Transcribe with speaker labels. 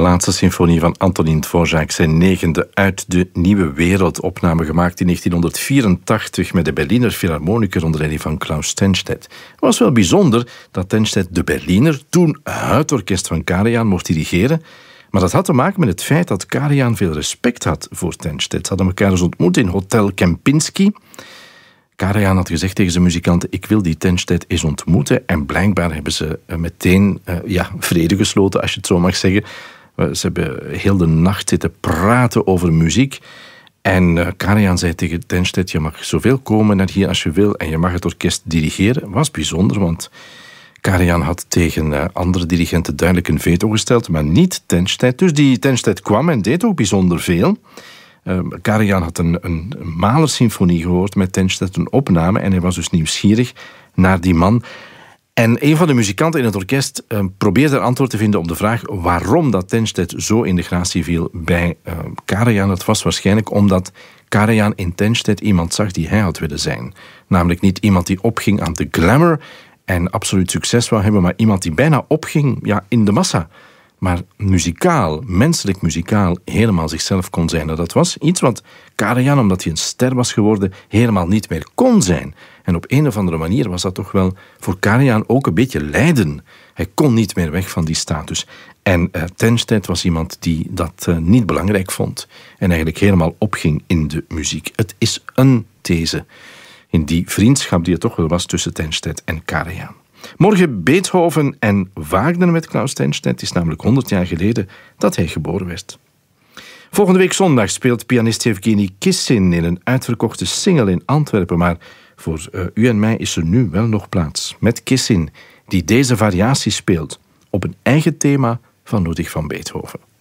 Speaker 1: laatste symfonie van Antonín Dvořák, zijn 9e uit de Nieuwe Wereld, opname gemaakt in 1984 met de Berliner Philharmoniker onder leiding van Klaus Tennstedt. Het was wel bijzonder dat Tennstedt de Berliner, toen het orkest van Karajan, mocht dirigeren. Maar dat had te maken met het feit dat Karajan veel respect had voor Tennstedt. Ze hadden elkaar eens ontmoet in Hotel Kempinski. Karajan had gezegd tegen zijn muzikanten: ik wil die Tennstedt eens ontmoeten. En blijkbaar hebben ze meteen vrede gesloten, als je het zo mag zeggen. Ze hebben heel de nacht zitten praten over muziek. En Karajan zei tegen Tennstedt: je mag zoveel komen naar hier als je wil en je mag het orkest dirigeren. Was bijzonder, want Karajan had tegen andere dirigenten duidelijk een veto gesteld, maar niet Tennstedt. Dus die Tennstedt kwam en deed ook bijzonder veel. Karajan had een Mahler-symfonie gehoord met Tennstedt, een opname, en hij was dus nieuwsgierig naar die man. En een van de muzikanten in het orkest probeerde een antwoord te vinden op de vraag waarom dat Tennstedt zo in de gratie viel bij Karajan. Het was waarschijnlijk omdat Karajan in Tennstedt iemand zag die hij had willen zijn. Namelijk niet iemand die opging aan de glamour en absoluut succes wou hebben, maar iemand die bijna opging in de massa. Maar muzikaal, menselijk muzikaal, helemaal zichzelf kon zijn. Dat was iets wat Karajan, omdat hij een ster was geworden, helemaal niet meer kon zijn. En op een of andere manier was dat toch wel voor Karajan ook een beetje lijden. Hij kon niet meer weg van die status. En Tennstedt was iemand die dat niet belangrijk vond. En eigenlijk helemaal opging in de muziek. Het is een these in die vriendschap die er toch wel was tussen Tennstedt en Karajan. Morgen Beethoven en Wagner met Klaus Tennstedt. Het is namelijk 100 jaar geleden dat hij geboren werd. Volgende week zondag speelt pianist Yevgeny Kissin in een uitverkochte single in Antwerpen. Maar voor u en mij is er nu wel nog plaats. Met Kissin, die deze variatie speelt op een eigen thema van Ludwig van Beethoven.